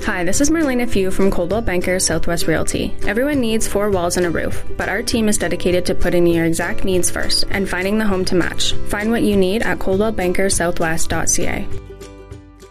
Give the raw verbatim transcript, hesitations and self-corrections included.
Hi, this is Marlena Few from Coldwell Banker Southwest Realty. Everyone needs four walls and a roof, but our team is dedicated to putting your exact needs first and finding the home to match. Find what you need at coldwell banker southwest dot c a.